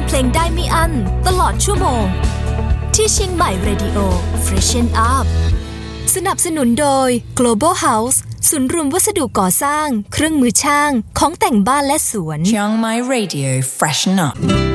เพลงได้ไม่อั้นตลอดชั่วโมงที่เชียงใหม่ Radio Freshen Up สนับสนุนโดย Global House ศูนย์รวมวัสดุก่อสร้างเครื่องมือช่างของแต่งบ้านและสวน Chiang Mai Radio Freshen Up